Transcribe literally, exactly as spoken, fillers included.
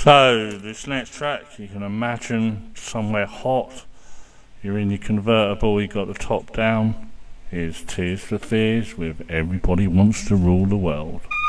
So, this next track, you can imagine somewhere hot. You're in your convertible, you got the top down. Here's Tears for Fears with Everybody Wants to Rule the World.